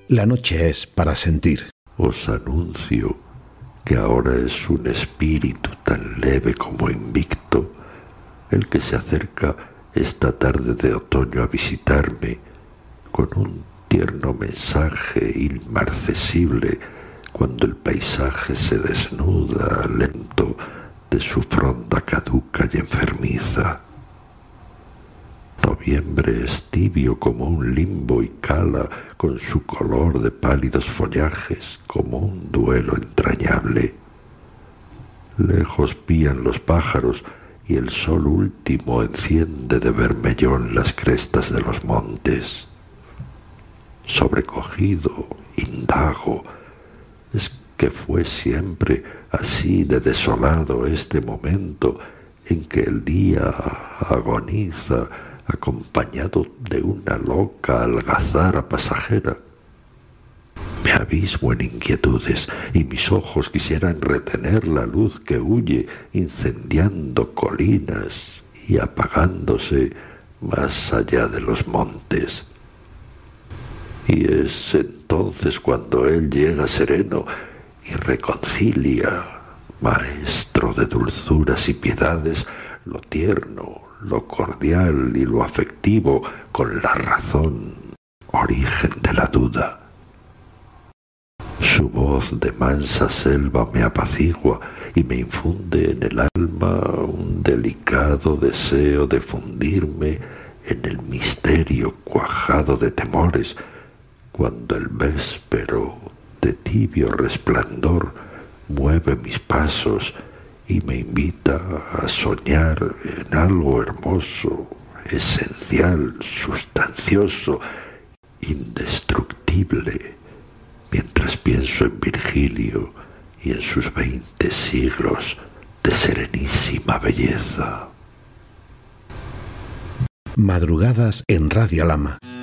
La noche es para sentir. Os anuncio que ahora es un espíritu tan leve como invicto el que se acerca esta tarde de otoño a visitarme con un tierno mensaje inmarcesible cuando el paisaje se desnuda lento de su fronda caduca y enfermiza. Noviembre es tibio como un limbo y cala con su color de pálidos follajes como un duelo entrañable. Lejos pían los pájaros y el sol último enciende de vermellón las crestas de los montes. Sobrecogido, indago, ¿es que fue siempre así de desolado este momento en que el día agoniza acompañado de una loca algazara pasajera? Me abismo en inquietudes y mis ojos quisieran retener la luz que huye incendiando colinas y apagándose más allá de los montes. Y es entonces cuando él llega sereno y reconcilia, maestro de dulzuras y piedades, lo tierno, lo cordial y lo afectivo con la razón, origen de la duda. Su voz de mansa selva me apacigua y me infunde en el alma un delicado deseo de fundirme en el misterio cuajado de temores, cuando el véspero de tibio resplandor mueve mis pasos y me invita a soñar en algo hermoso, esencial, sustancioso, indestructible, mientras pienso en Virgilio y en sus 20 siglos de serenísima belleza. Madrugadas en Radio Lama.